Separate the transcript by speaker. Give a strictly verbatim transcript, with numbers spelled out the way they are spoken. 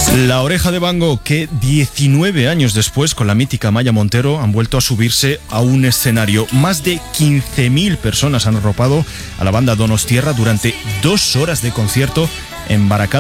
Speaker 1: La Oreja de Van Gogh, que diecinueve años después, con la mítica Maya Montero, han vuelto a subirse a un escenario. Más de quince mil personas han arropado a la banda Donostiarra durante dos horas de concierto en Baracaldo.